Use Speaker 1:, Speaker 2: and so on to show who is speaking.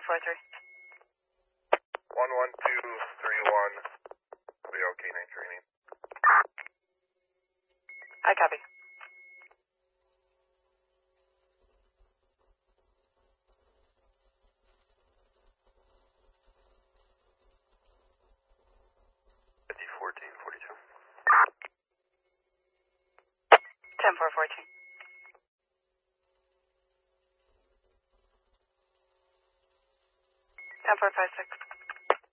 Speaker 1: 10-4-43.
Speaker 2: 11231. We okay, night training.
Speaker 1: I copy.
Speaker 2: Fifty 1442.
Speaker 1: 10-4-14. 10-4-56.